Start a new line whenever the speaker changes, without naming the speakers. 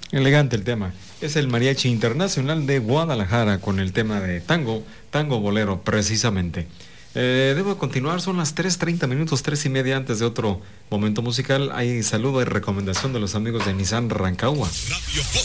Elegante el tema. Es el Mariachi Internacional de Guadalajara con el tema de tango, tango bolero, precisamente. Debo continuar, son las 3:30, 3:30 antes de otro momento musical. Hay saludo y recomendación de los amigos de Nissan Rancagua.